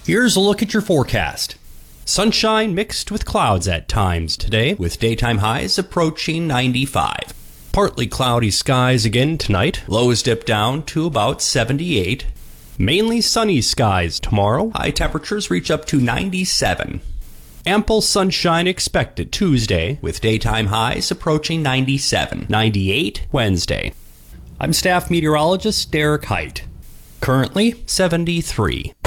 Here's a look at your forecast. Sunshine mixed with clouds at times today, with daytime highs approaching 95. Partly cloudy skies again tonight. Lows dip down to about 78. Mainly sunny skies tomorrow. High temperatures reach up to 97. Ample sunshine expected Tuesday, with daytime highs approaching 97. 98 Wednesday. I'm staff meteorologist Derek Height. Currently 73.